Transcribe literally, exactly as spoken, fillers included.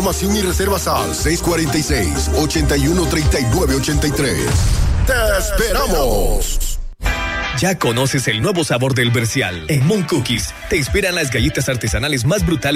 Información y reservas al seis cuatro seis, ocho uno tres nueve ocho tres. ¡Te esperamos! Ya conoces el nuevo sabor del Bercial. En Mon Cookies te esperan las galletas artesanales más brutales